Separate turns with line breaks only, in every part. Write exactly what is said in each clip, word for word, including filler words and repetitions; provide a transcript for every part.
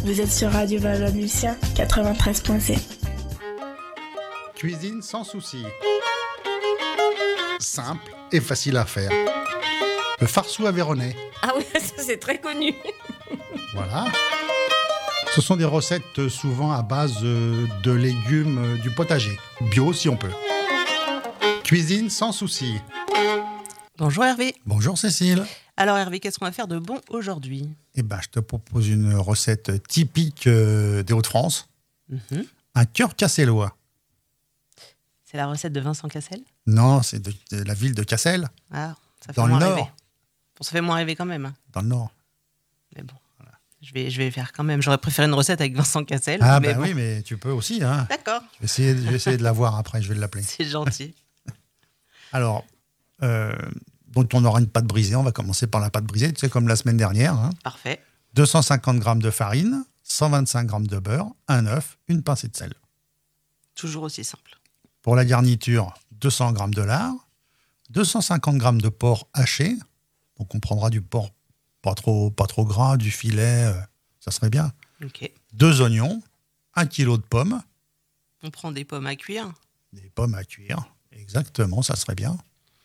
Vous êtes sur Radio Valois-Lucien quatre-vingt-treize point sept.
Cuisine sans souci. Simple et facile à faire. Le farceau aveyronnais.
Ah oui, ça c'est très connu.
Voilà. Ce sont des recettes souvent à base de légumes du potager. Bio si on peut. Cuisine sans souci.
Bonjour Hervé.
Bonjour Cécile.
Alors Hervé, qu'est-ce qu'on va faire de bon aujourd'hui ?
Eh ben, je te propose une recette typique des Hauts-de-France.
Mm-hmm.
Un cœur cassellois.
C'est la recette de Vincent Cassel ?
Non, c'est de, de la ville de Cassel.
Ah, ça fait
dans
moins
le Nord.
rêver. Bon, ça fait moins rêver quand même. Hein.
Dans le Nord.
Mais bon, voilà. je, vais, je vais faire quand même. J'aurais préféré une recette avec Vincent Cassel.
Ah
mais
ben
bon.
oui, mais tu peux aussi. Hein.
D'accord.
Je vais essayer, je vais essayer de la voir après, je vais l'appeler.
C'est gentil.
Alors, euh, donc on aura une pâte brisée. On va commencer par la pâte brisée, tu sais, comme la semaine dernière. Hein.
Parfait.
deux cent cinquante grammes de farine, cent vingt-cinq grammes de beurre, un œuf, une pincée de sel.
Toujours aussi simple.
Pour la garniture, deux cents grammes de lard, deux cent cinquante grammes de porc haché. Donc on prendra du porc pas trop, pas trop gras, du filet, euh, ça serait bien.
Ok.
Deux oignons, un kilo de pommes.
On prend des pommes à cuire.
Des pommes à cuire, exactement, ça serait bien.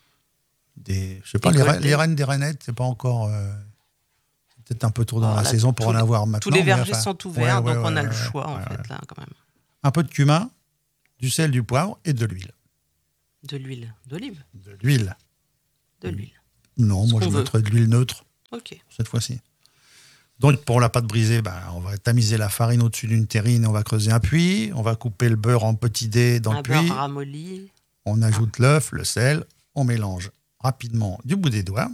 Des, je sais pas,
Des
les,
côtes,
re- les reines des rainettes, c'est pas encore... Euh, c'est peut-être un peu tôt dans
Ah,
la
là,
saison pour
tous
en
les-
avoir maintenant.
Tous les
mais
vergers
enfin,
sont ouverts,
ouais,
donc
ouais,
on a
ouais,
le
ouais,
choix en
ouais,
fait
ouais.
là quand même.
Un peu de cumin, du sel, du poivre et de l'huile.
De l'huile d'olive.
De l'huile.
De l'huile.
Non,
Ce
moi je
qu'on veut.
mettrais de l'huile neutre
Ok.
cette fois-ci. Donc pour la pâte brisée, ben, on va tamiser la farine au-dessus d'une terrine, on va creuser un puits, on va couper le beurre en petits dés dans
Un
le puits,
beurre ramolli.
on ajoute l'œuf, le sel, on mélange rapidement du bout des doigts.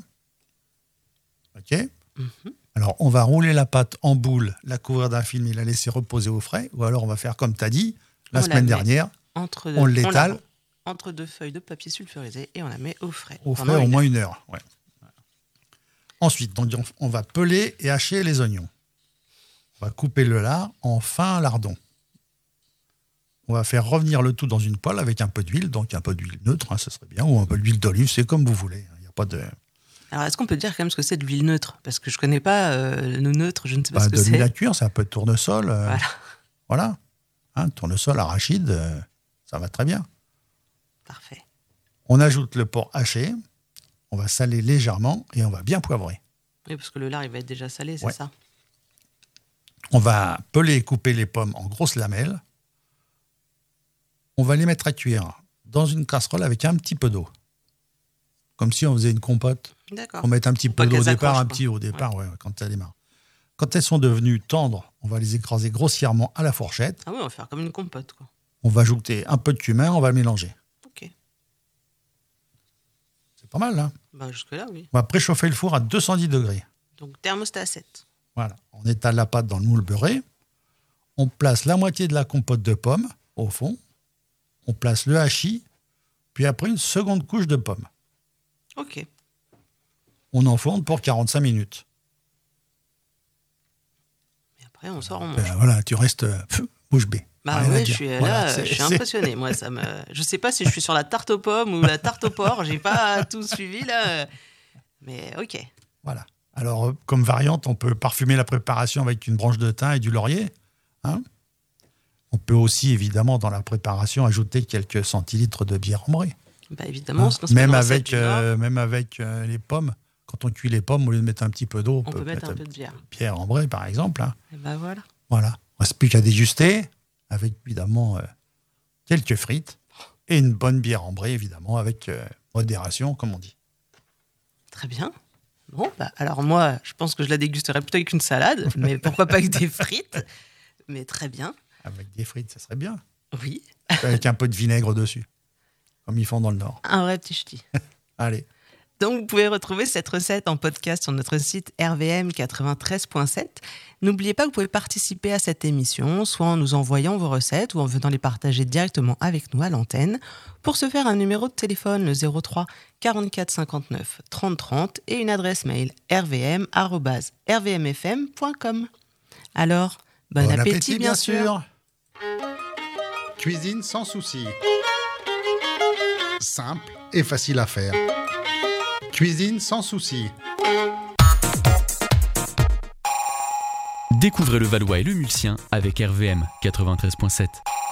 Ok.
Mhm.
Alors on va rouler la pâte en boule, la couvrir d'un film et la laisser reposer au frais, ou alors on va faire comme tu as dit la
On la
semaine
met
dernière,
Entre
on
la-
l'étale
entre deux feuilles de papier sulfurisé et on la met au frais.
au
pendant
frais au
une
moins
heure.
une heure. Ouais. Ensuite, donc, on on va peler et hacher les oignons. On va couper le lard en fins lardons. On va faire revenir le tout dans une poêle avec un peu d'huile, donc un peu d'huile neutre, hein, ce serait bien, ou un peu d'huile d'olive, c'est comme vous voulez. Il n'y a pas de,
Alors, est-ce qu'on peut dire quand même ce que c'est de l'huile neutre ? Parce que je ne connais pas euh, le neutre, je ne sais pas
bah,
ce que
de l'huile
c'est.
à cuire, c'est un peu de tournesol. euh,
Voilà,
Voilà. Hein, tournesol, arachide, euh, ça va très bien.
parfait.
On ajoute le porc haché, on va saler légèrement et on va bien poivrer.
Oui, parce que le lard, il va être déjà salé, c'est
Ouais.
ça ?
On va peler et couper les pommes en grosses lamelles. On va les mettre à cuire dans une casserole avec un petit peu d'eau. Comme si on faisait une compote.
D'accord.
On met un petit
Faut pas
peu d'eau au
qu'elles
départ,
accrochent,
un
quoi.
petit au départ, ouais, quand ça démarre. Quand elles sont devenues tendres, on va les écraser grossièrement à la fourchette.
Ah oui, on va faire comme une compote, quoi.
On va ajouter un peu de cumin, on va le mélanger.
Ok.
C'est pas mal, hein ?
Bah, jusque-là, oui.
On va préchauffer le four à deux cent dix degrés.
Donc, thermostat sept.
Voilà. On étale la pâte dans le moule beurré. On place la moitié de la compote de pommes au fond. On place le hachis, puis après une seconde couche de pommes.
Ok.
On enfourne pour quarante-cinq minutes.
Et après, on sort, on mange.
Ben voilà, tu restes euh, pff, bouche bée.
Bah
Rien à
ouais, je
dire.
suis là,
Voilà,
euh,
c'est-
je suis
c'est-
impressionné. Moi, ça me. Je sais pas si je suis sur la tarte aux pommes ou la tarte au porc. J'ai pas tout suivi là. Mais ok.
Voilà. Alors, euh, comme variante, on peut parfumer la préparation avec une branche de thym et du laurier. Hein. On peut aussi, évidemment, dans la préparation, ajouter quelques centilitres de bière ambrée.
Bah évidemment,
Hein.
sinon c'est pas
Même,
une recette
avec,
du Nord.
euh, même avec euh, les pommes, quand on cuit les pommes, au lieu de mettre un petit peu d'eau,
On peut mettre un peu de bière.
bière ambrée, par exemple. Hein.
Et bah voilà.
Voilà. Il ne reste plus qu'à déguster, avec évidemment euh, quelques frites et une bonne bière ambrée, évidemment, avec euh, modération, comme on dit.
Très bien. Bon, bah alors moi, je pense que je la dégusterai plutôt avec une salade, mais pourquoi pas avec des frites. Mais très bien.
Avec des frites, ça serait bien.
Oui.
Avec un peu de vinaigre dessus, comme ils font dans le Nord.
Un vrai petit ch'ti.
Allez.
Donc, vous pouvez retrouver cette recette en podcast sur notre site R V M quatre-vingt-treize point sept. N'oubliez pas que vous pouvez participer à cette émission, soit en nous envoyant vos recettes ou en venant les partager directement avec nous à l'antenne. Pour ce faire, un numéro de téléphone, le zéro trois quarante-quatre cinquante-neuf trente trente et une adresse mail r v m arobase r v m f m point com. Alors, bon,
Bon
appétit, bien sûr.
Cuisine sans souci. Simple et facile à faire. Cuisine sans souci.
Découvrez le Valois et le Mulsien avec R V M quatre-vingt-treize virgule sept.